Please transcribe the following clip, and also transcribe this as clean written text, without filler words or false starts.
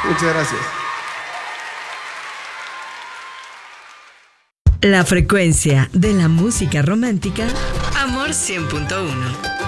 Muchas gracias. La frecuencia de la música romántica, Amor 100.1.